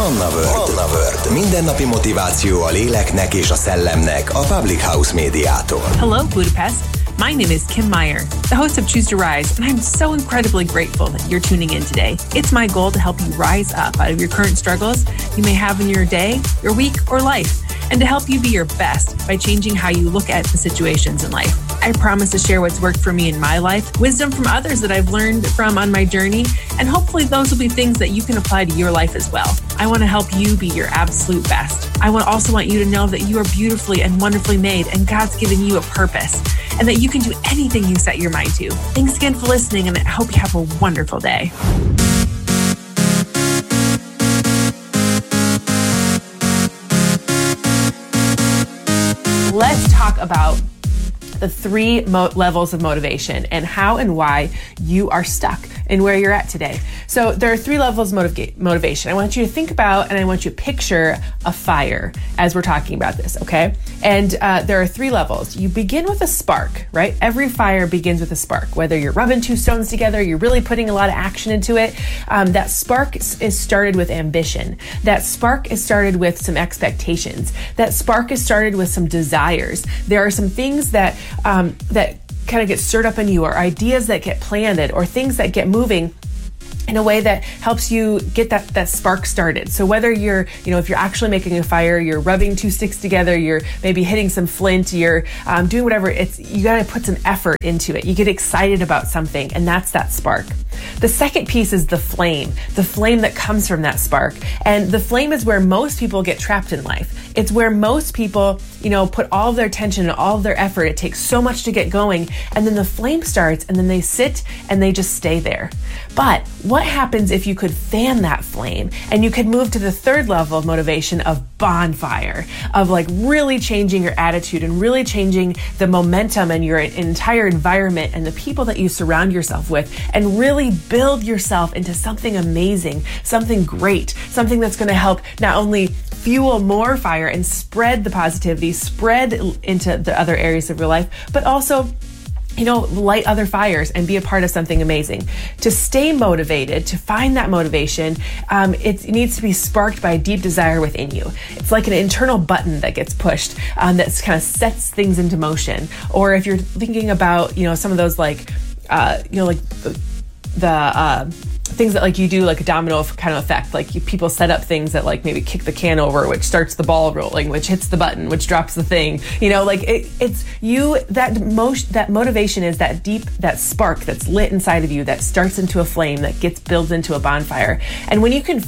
Manna World. Mindennapi motiváció a léleknek és a szellemnek a Public House médiától. Hello, Budapest. My name is Kim Meyer, the host of Choose to Rise, and I'm so incredibly grateful that you're tuning in today. It's my goal to help you rise up out of your current struggles you may have in your day, your week, or life, and to help you be your best by changing how you look at the situations in life. I promise to share what's worked for me in my life, wisdom from others that I've learned from on my journey, and hopefully those will be things that you can apply to your life as well. I want to help you be your absolute best. I also want you to know that you are beautifully and wonderfully made, and God's given you a purpose, and that you can do anything you set your mind to. Thanks again for listening, and I hope you have a wonderful day. Let's talk about the three levels of motivation and how and why you are stuck and where you're at today. So there are three levels of motivation. I want you to think about and I want you to picture a fire as we're talking about this, okay? And there are three levels. You begin with a spark, right? Every fire begins with a spark. Whether you're rubbing two stones together, you're really putting a lot of action into it. That spark is started with ambition. That spark is started with some expectations. That spark is started with some desires. There are some things that kind of get stirred up in you, or ideas that get planted, or things that get moving in a way that helps you get that spark started. So whether you're, if you're actually making a fire, you're rubbing two sticks together, you're maybe hitting some flint, you're doing whatever, you got to put some effort into it. You get excited about something, and that's that spark. The second piece is the flame that comes from that spark. And the flame is where most people get trapped in life. It's where most people, put all of their attention and all of their effort. It takes so much to get going. And then the flame starts, and then they sit and they just stay there. But what happens if you could fan that flame and you could move to the third level of motivation of bonfire, of like really changing your attitude and really changing the momentum and your entire environment and the people that you surround yourself with, and really build yourself into something amazing, something great, something that's going to help not only fuel more fire and spread the positivity, spread into the other areas of your life, but also light other fires and be a part of something amazing. To stay motivated, to find that motivation, it needs to be sparked by a deep desire within you. It's like an internal button that gets pushed that kind of sets things into motion. Or if you're thinking about, some of those like the things that like you do like a domino kind of effect, like people set up things that like maybe kick the can over, which starts the ball rolling, which hits the button, which drops the thing, it's you, that motivation is that spark that's lit inside of you that starts into a flame that gets built into a bonfire. And when you can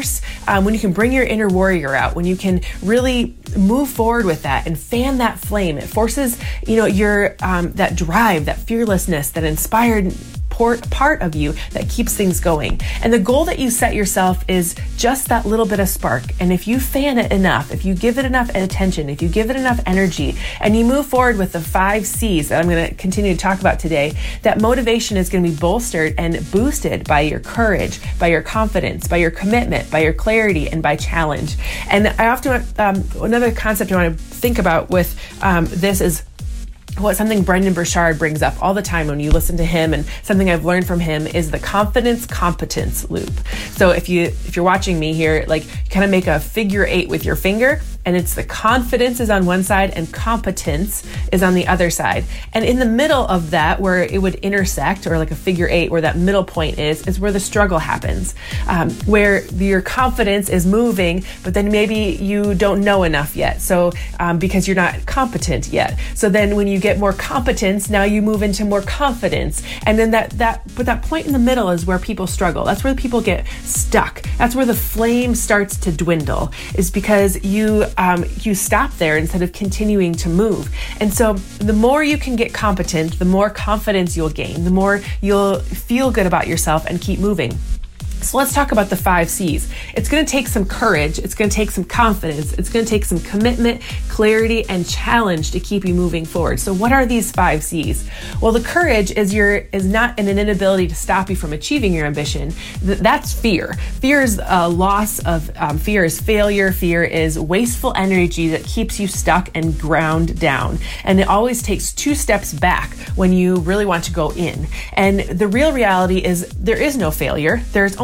when you can bring your inner warrior out, when you can really move forward with that and fan that flame, it forces your that drive, that fearlessness, that inspired part of you that keeps things going. And the goal that you set yourself is just that little bit of spark. And if you fan it enough, if you give it enough attention, if you give it enough energy, and you move forward with the 5 C's that I'm going to continue to talk about today, that motivation is going to be bolstered and boosted by your courage, by your confidence, by your commitment, by your clarity, and by challenge. And I often, another concept I want to think about with this is something Brendon Burchard brings up all the time when you listen to him, and something I've learned from him is the confidence competence loop. So if you're watching me here, like kind of make a figure 8 with your finger, and it's the confidence is on one side and competence is on the other side. And in the middle of that, where it would intersect, or like a figure 8, where that middle point is where the struggle happens, where your confidence is moving, but then maybe you don't know enough yet. So because you're not competent yet. So then when you get more competence, now you move into more confidence. And then but that point in the middle is where people struggle. That's where people get stuck. That's where the flame starts to dwindle, is because you stop there instead of continuing to move. And so the more you can get competent, the more confidence you'll gain, the more you'll feel good about yourself and keep moving. So let's talk about the 5 C's. It's going to take some courage. It's going to take some confidence. It's going to take some commitment, clarity, and challenge to keep you moving forward. So what are these 5 C's? Well, the courage is not an inability to stop you from achieving your ambition. That's fear. Fear is a loss of, fear is failure. Fear is wasteful energy that keeps you stuck and ground down. And it always takes 2 steps back when you really want to go in. And the real reality is there is no failure. There's only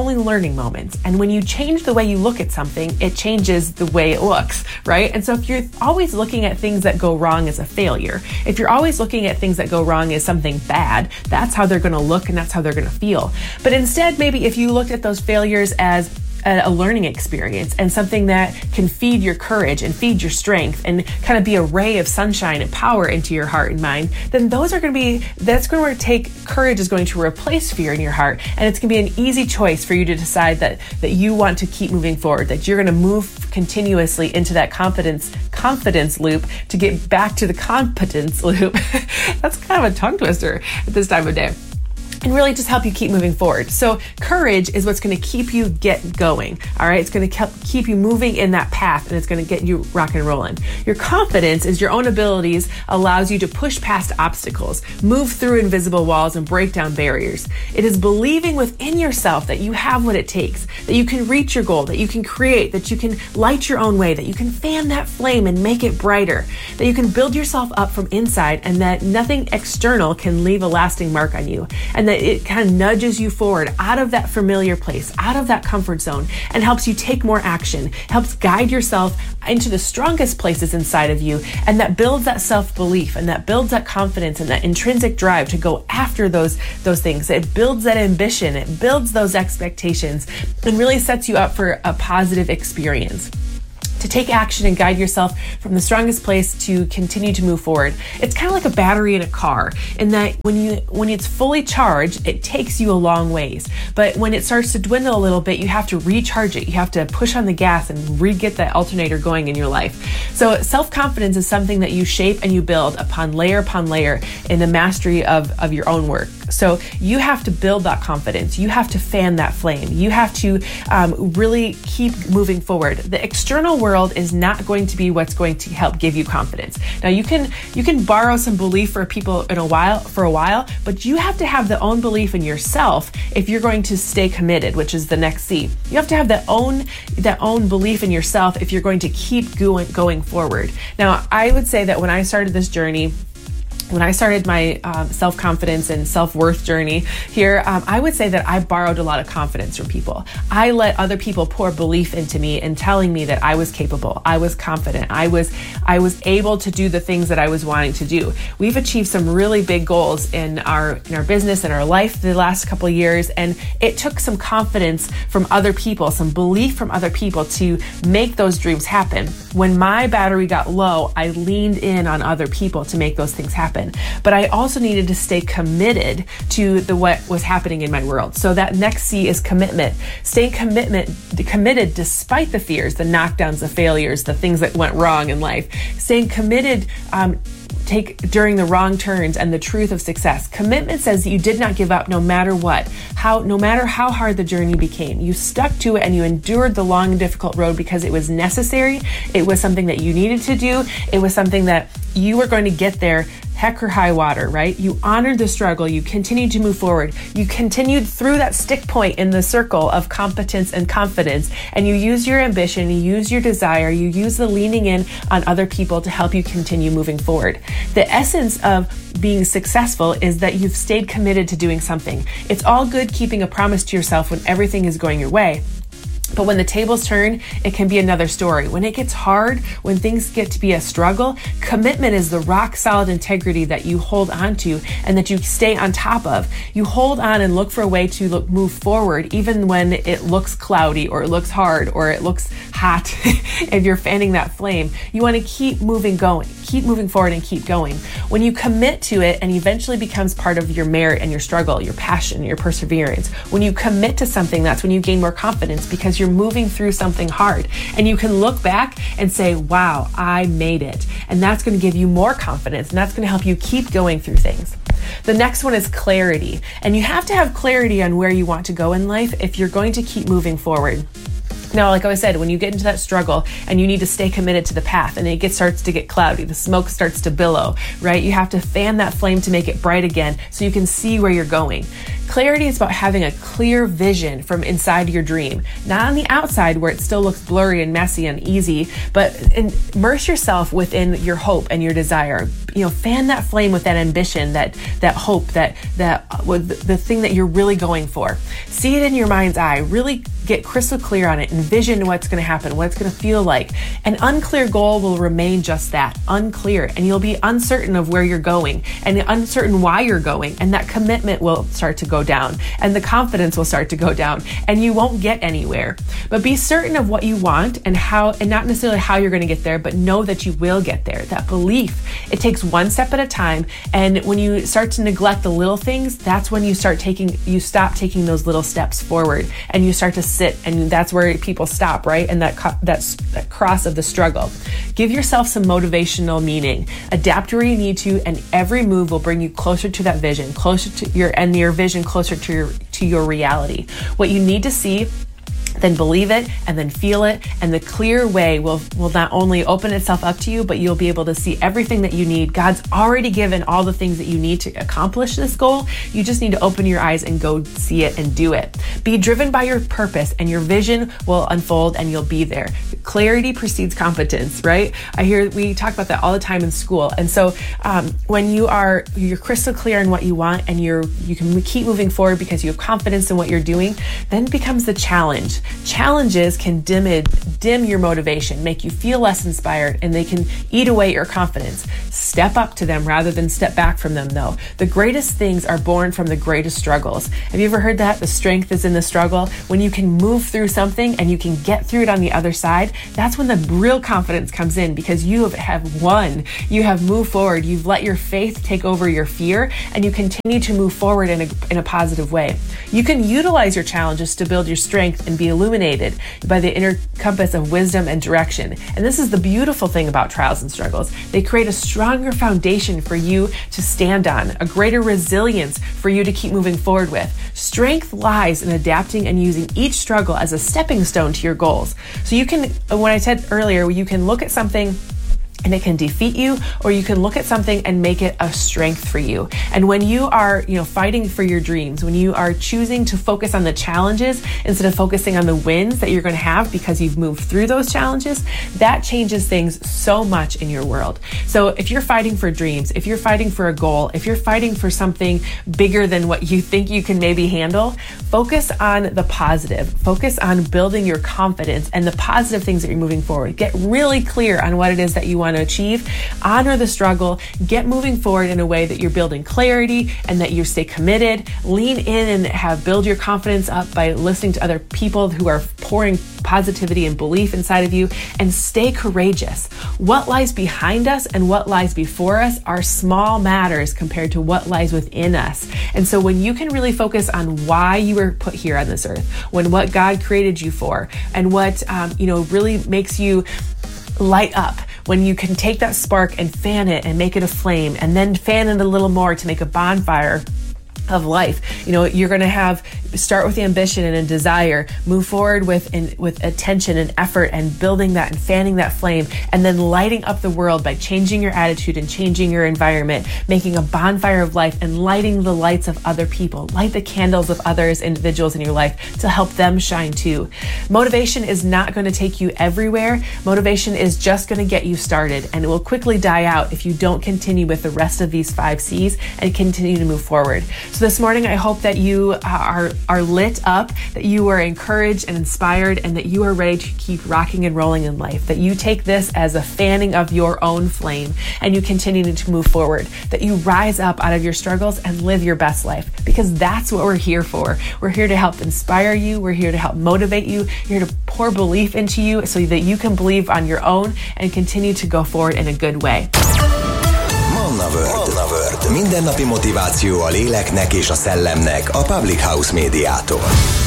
only learning moments. And when you change the way you look at something, it changes the way it looks, right? And so if you're always looking at things that go wrong as a failure, if you're always looking at things that go wrong as something bad, that's how they're going to look and that's how they're going to feel. But instead, maybe if you looked at those failures as a learning experience and something that can feed your courage and feed your strength and kind of be a ray of sunshine and power into your heart and mind, then that's going to take courage is going to replace fear in your heart. And it's going to be an easy choice for you to decide that you want to keep moving forward, that you're going to move continuously into that confidence loop to get back to the competence loop. That's kind of a tongue twister at this time of day. And really just help you keep moving forward. So courage is what's going to keep you going. All right. It's going to keep you moving in that path, and it's going to get you rocking and rolling. Your confidence is your own abilities, allows you to push past obstacles, move through invisible walls, and break down barriers. It is believing within yourself that you have what it takes, that you can reach your goal, that you can create, that you can light your own way, that you can fan that flame and make it brighter, that you can build yourself up from inside, and that nothing external can leave a lasting mark on you. And that it kind of nudges you forward out of that familiar place, out of that comfort zone, and helps you take more action, helps guide yourself into the strongest places inside of you, and that builds that self-belief, and that builds that confidence and that intrinsic drive to go after those things. It builds that ambition, it builds those expectations, and really sets you up for a positive experience. To take action and guide yourself from the strongest place to continue to move forward. It's kind of like a battery in a car, in that when it's fully charged, it takes you a long ways. But when it starts to dwindle a little bit, you have to recharge it. You have to push on the gas and re-get that alternator going in your life. So self-confidence is something that you shape and you build upon layer in the mastery of your own work. So you have to build that confidence. You have to fan that flame. You have to really keep moving forward. The external world is not going to be what's going to help give you confidence. Now you can borrow some belief for a while, but you have to have the own belief in yourself if you're going to stay committed, which is the next C. You have to have that own belief in yourself if you're going to keep going forward. Now, I would say that when I started this journey, when I started my self-confidence and self-worth journey here, I would say that I borrowed a lot of confidence from people. I let other people pour belief into me and telling me that I was capable, I was confident, I was able to do the things that I was wanting to do. We've achieved some really big goals in our business and our life the last couple of years, and it took some confidence from other people, some belief from other people to make those dreams happen. When my battery got low, I leaned in on other people to make those things happen. But I also needed to stay committed to what was happening in my world. So that next C is commitment. Staying committed despite the fears, the knockdowns, the failures, the things that went wrong in life. Staying committed during the wrong turns and the truth of success. Commitment says that you did not give up no matter what, no matter how hard the journey became. You stuck to it and you endured the long and difficult road because it was necessary. It was something that you needed to do. It was something that you were going to get there heck or high water, right? You honored the struggle. You continued to move forward. You continued through that stick point in the circle of competence and confidence, and you use your ambition, you use your desire, you use the leaning in on other people to help you continue moving forward. The essence of being successful is that you've stayed committed to doing something. It's all good keeping a promise to yourself when everything is going your way. But when the tables turn, it can be another story. When it gets hard, when things get to be a struggle, commitment is the rock solid integrity that you hold on to and that you stay on top of. You hold on and look for a way to move forward even when it looks cloudy or it looks hard or it looks hot. If you're fanning that flame, you want to keep moving forward and keep going. When you commit to it and eventually becomes part of your merit and your struggle, your passion, your perseverance, when you commit to something, that's when you gain more confidence because you're moving through something hard and you can look back and say, wow, I made it. And that's going to give you more confidence and that's going to help you keep going through things. The next one is clarity. And you have to have clarity on where you want to go in life if you're going to keep moving forward. Now, like I said, when you get into that struggle and you need to stay committed to the path and it starts to get cloudy, the smoke starts to billow, right? You have to fan that flame to make it bright again so you can see where you're going. Clarity is about having a clear vision from inside your dream, not on the outside where it still looks blurry and messy and easy, but immerse yourself within your hope and your desire. Fan that flame with that ambition, that hope, that the thing that you're really going for. See it in your mind's eye. Really get crystal clear on it. Envision what's going to happen, what it's going to feel like. An unclear goal will remain just that, unclear, and you'll be uncertain of where you're going and uncertain why you're going, and that commitment will start to go down and the confidence will start to go down and you won't get anywhere. But be certain of what you want and how, and not necessarily how you're going to get there, but know that you will get there. That belief, it takes one step at a time, and when you start to neglect the little things, that's when you stop taking those little steps forward and you start to sit, and that's where people stop, right? And that cross of the struggle. Give yourself some motivational meaning. Adapt where you need to, and every move will bring you closer to that vision, closer to your vision closer to your reality. What you need to see, then believe it, and then feel it, and the clear way will not only open itself up to you, but you'll be able to see everything that you need. God's already given all the things that you need to accomplish this goal. You just need to open your eyes and go see it and do it. Be driven by your purpose, and your vision will unfold, and you'll be there. Clarity precedes competence, right? We talk about that all the time in school. And so when you're crystal clear on what you want, and you can keep moving forward because you have confidence in what you're doing, then becomes the challenge. Challenges can dim your motivation, make you feel less inspired, and they can eat away your confidence. Step up to them rather than step back from them, though. The greatest things are born from the greatest struggles. Have you ever heard that? The strength is in the struggle. When you can move through something and you can get through it on the other side, that's when the real confidence comes in, because you have won. You have moved forward. You've let your faith take over your fear, and you continue to move forward in a positive way. You can utilize your challenges to build your strength and be illuminated by the inner compass of wisdom and direction. And this is the beautiful thing about trials and struggles. They create a stronger foundation for you to stand on, a greater resilience for you to keep moving forward with. Strength lies in adapting and using each struggle as a stepping stone to your goals. So you can, when I said earlier, you can look at something and it can defeat you, or you can look at something and make it a strength for you. And when you are, fighting for your dreams, when you are choosing to focus on the challenges instead of focusing on the wins that you're going to have because you've moved through those challenges, that changes things so much in your world. So if you're fighting for dreams, if you're fighting for a goal, if you're fighting for something bigger than what you think you can maybe handle, focus on the positive. Focus on building your confidence and the positive things that you're moving forward. Get really clear on what it is that you want to achieve. Honor the struggle. Get moving forward in a way that you're building clarity and that you stay committed. Lean in and build your confidence up by listening to other people who are pouring positivity and belief inside of you, and stay courageous. What lies behind us and what lies before us are small matters compared to what lies within us. And so when you can really focus on why you were put here on this earth, what God created you for, and what really makes you light up, when you can take that spark and fan it and make it a flame, and then fan it a little more to make a bonfire of life. You're going to start with ambition and a desire, move forward with attention and effort and building that and fanning that flame, and then lighting up the world by changing your attitude and changing your environment, making a bonfire of life and lighting the lights of other people. Light the candles of others, individuals in your life, to help them shine too. Motivation is not going to take you everywhere. Motivation is just going to get you started, and it will quickly die out if you don't continue with the rest of these 5 C's and continue to move forward. So this morning, I hope that you are lit up, that you are encouraged and inspired, and that you are ready to keep rocking and rolling in life, that you take this as a fanning of your own flame and you continue to move forward, that you rise up out of your struggles and live your best life, because that's what we're here for. We're here to help inspire you. We're here to help motivate you. We're here to pour belief into you so that you can believe on your own and continue to go forward in a good way. Manna World. Mindennapi motiváció a léleknek és a szellemnek a Public House Médiától.